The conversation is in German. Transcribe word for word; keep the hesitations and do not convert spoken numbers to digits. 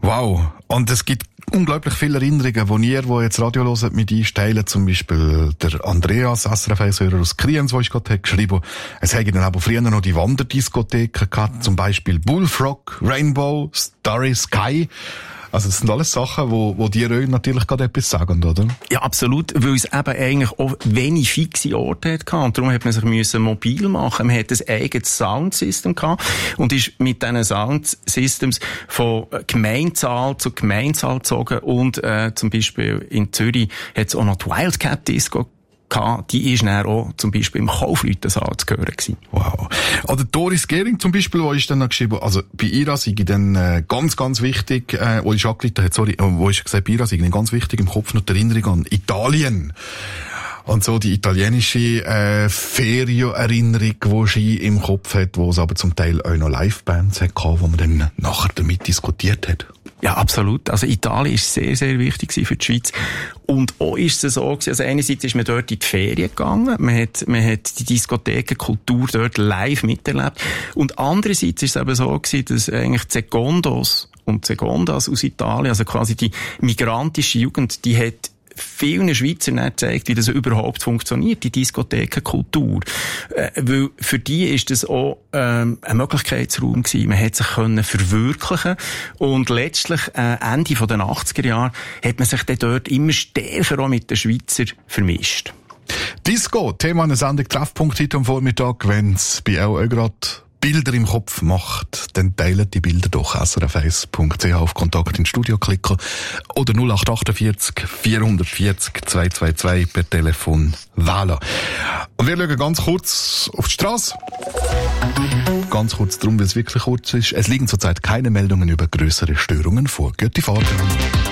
Wow. Und es gibt unglaublich viele Erinnerungen, wo ihr, die jetzt Radio hören, mit einsteilen. Zum Beispiel der Andreas, S R F eins-Hörer aus Kriens, der ich gerade geschrieben habe. Es hätte dann aber früher noch die Wanderdiskotheken gehabt, zum Beispiel Bullfrog, Rainbow, Starry Sky. Also das sind alles Sachen, wo, wo die euch natürlich gerade etwas sagen, oder? Ja, absolut, weil es eben eigentlich auch wenig fixe Orte hatte. Und darum hat man sich müssen mobil machen. Man hat ein eigenes Soundsystem gehabt und ist mit diesen Soundsystems von Gemeindezahl zu Gemeindezahl gezogen. Und äh, zum Beispiel in Zürich hat es auch noch die Wildcat Disco. Die ist dann auch zum Beispiel im Kaufleutensaal zu hören gewesen. Wow. Oder Doris Gehring zum Beispiel, wo ist dann noch geschrieben, also bei Ira sei dann äh, ganz, ganz wichtig, äh, wo ich angerufen hat, sorry, wo ist gesagt, bei Ira sei ganz wichtig im Kopf noch die Erinnerung an Italien. Und so die italienische äh, Ferienerinnerung, die sie im Kopf hat, wo es aber zum Teil auch noch Livebands hat, wo man dann nachher damit diskutiert hat. Ja, absolut. Also Italien ist sehr, sehr wichtig für die Schweiz. Und auch ist es so gewesen, also einerseits ist man dort in die Ferien gegangen, man hat, man hat die Diskothekenkultur dort live miterlebt. Und andererseits ist es eben so gewesen, dass eigentlich Secondos und Secondas aus Italien, also quasi die migrantische Jugend, die hat vielen Schweizern gezeigt, wie das überhaupt funktioniert, die Diskothekenkultur. Äh, weil für die ist das auch ähm, ein Möglichkeitsraum gewesen. Man hat sich können verwirklichen und letztlich äh, Ende der achtziger Jahre hat man sich dann dort immer stärker auch mit den Schweizer vermischt. Disco, Thema einer Sendung Treffpunkt heute am Vormittag, wenn es bei euch gerade Bilder im Kopf macht, dann teilen die Bilder doch s r f eins punkt c h auf Kontakt ins Studio klicken oder null acht achtundvierzig vierhundertvierzig zweihundertzweiundzwanzig per Telefon wählen. Und wir schauen ganz kurz auf die Straße. Ganz kurz drum, weil es wirklich kurz ist. Es liegen zurzeit keine Meldungen über größere Störungen vor. Gute Fahrt.